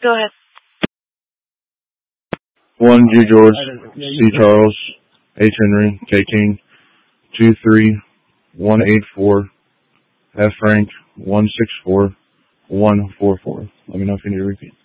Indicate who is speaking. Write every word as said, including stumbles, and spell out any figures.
Speaker 1: Go ahead.
Speaker 2: one G George, C Charles, H Henry, K King, two three one eight four, F Frank, one six four one four four. Let me know if you need to repeat.